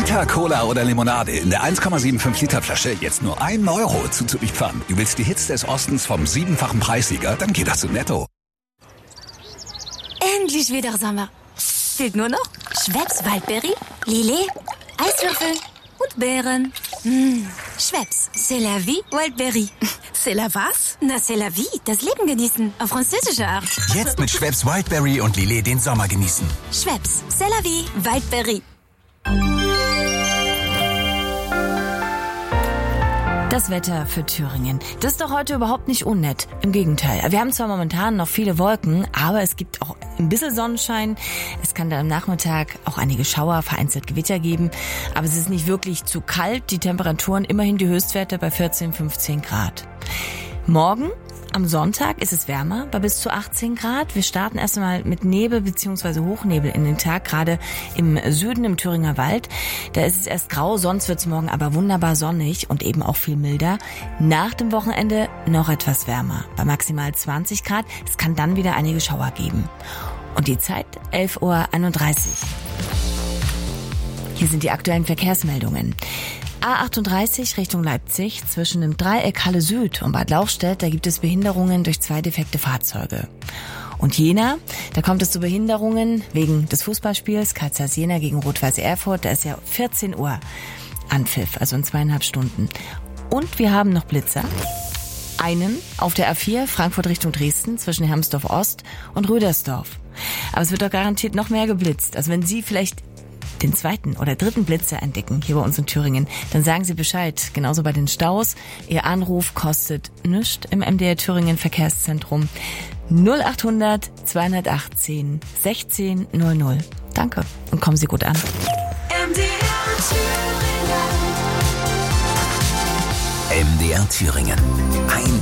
Fanta, Cola oder Limonade in der 1,75 Liter Flasche jetzt nur 1 Euro zuzuliefern. Du willst die Hits des Ostens vom 7-fachen Preissieger? Dann geh doch zu Netto. Endlich wieder Sommer. Fehlt nur noch Schweppes Waldbeere, Lillet, Eiswürfel und Beeren. Schweppes, c'est la vie, Waldbeere. C'est la was? Na, c'est la vie, das Leben genießen, auf französische Art. Jetzt mit Schweppes Wildberry und Lillet den Sommer genießen. Schweppes, c'est la vie, Waldbeere. Das Wetter für Thüringen. Das ist doch heute überhaupt nicht unnett. Im Gegenteil. Wir haben zwar momentan noch viele Wolken, aber es gibt auch ein bisschen Sonnenschein. Es kann dann am Nachmittag auch einige Schauer, vereinzelt Gewitter geben. Aber es ist nicht wirklich zu kalt. Die Temperaturen immerhin die Höchstwerte bei 14, 15 Grad. Morgen am Sonntag ist es wärmer, bei bis zu 18 Grad. Wir starten erst einmal mit Nebel bzw. Hochnebel in den Tag, gerade im Süden im Thüringer Wald. Da ist es erst grau, sonst wird es morgen aber wunderbar sonnig und eben auch viel milder. Nach dem Wochenende noch etwas wärmer, bei maximal 20 Grad. Es kann dann wieder einige Schauer geben. Und die Zeit 11:31 Uhr. Hier sind die aktuellen Verkehrsmeldungen. A38 Richtung Leipzig zwischen dem Dreieck Halle Süd und Bad Lauchstädt, da gibt es Behinderungen durch 2 defekte Fahrzeuge. Und Jena, da kommt es zu Behinderungen wegen des Fußballspiels Kaisers Jena gegen Rot-Weiß Erfurt. Da ist ja 14 Uhr Anpfiff, also in 2,5 Stunden. Und wir haben noch Blitzer. Einen auf der A4 Frankfurt Richtung Dresden zwischen Hermsdorf Ost und Rödersdorf. Aber es wird doch garantiert noch mehr geblitzt. Also wenn Sie vielleicht den 2. oder 3. Blitzer entdecken, hier bei uns in Thüringen, dann sagen Sie Bescheid. Genauso bei den Staus. Ihr Anruf kostet nichts im MDR Thüringen Verkehrszentrum. 0800 218 16 00. Danke und kommen Sie gut an. MDR Thüringen.